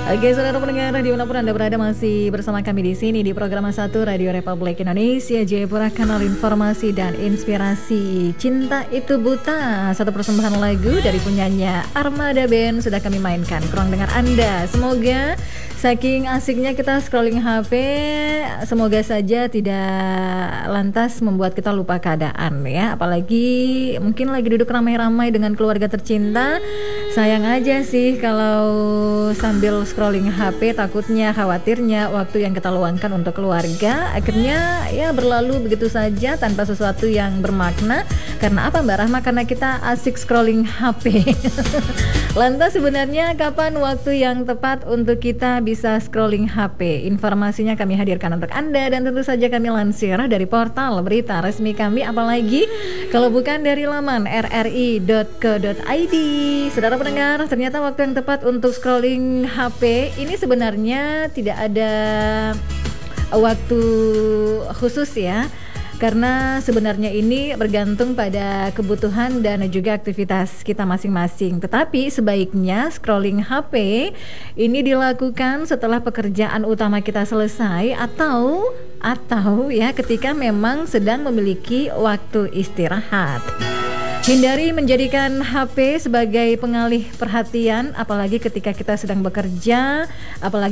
Oke, saudara pendengar dimanapun Anda berada, masih bersama kami di sini di program 1 Radio Republik Indonesia Jayapura, kanal informasi dan inspirasi. Cinta Itu Buta, satu persembahan lagu dari punyanya Armada Band sudah kami mainkan ke ruang dengar Anda. Semoga saking asiknya kita scrolling HP, semoga saja tidak lantas membuat kita lupa keadaan ya. Apalagi mungkin lagi duduk ramai-ramai dengan keluarga tercinta. Sayang aja sih kalau sambil scrolling HP, takutnya, khawatirnya waktu yang kita luangkan untuk keluarga akhirnya ya berlalu begitu saja tanpa sesuatu yang bermakna. Karena apa Mbak Rahma? Karena kita asik scrolling HP. Lantas sebenarnya kapan waktu yang tepat untuk kita bisa scrolling HP? Informasinya kami hadirkan untuk Anda dan tentu saja kami lansir dari portal berita resmi kami, apalagi kalau bukan dari laman rri.co.id. Saudara pendengar, ternyata waktu yang tepat untuk scrolling HP ini sebenarnya tidak ada waktu khusus ya. Karena sebenarnya ini bergantung pada kebutuhan dan juga aktivitas kita masing-masing. Tetapi sebaiknya scrolling HP ini dilakukan setelah pekerjaan utama kita selesai atau ya ketika memang sedang memiliki waktu istirahat. Hindari menjadikan HP sebagai pengalih perhatian, apalagi ketika kita sedang bekerja, apalagi